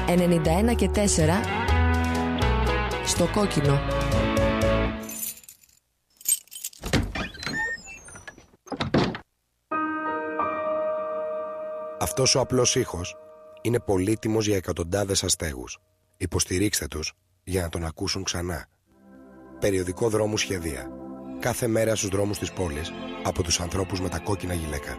91 και 4 στο κόκκινο. Αυτός ο απλός ήχος είναι πολύτιμος για εκατοντάδες αστέγους. Υποστηρίξτε τους για να τον ακούσουν ξανά. Περιοδικό Δρόμου Σχεδία. Κάθε μέρα στους δρόμους της πόλης από τους ανθρώπους με τα κόκκινα γυλαίκα.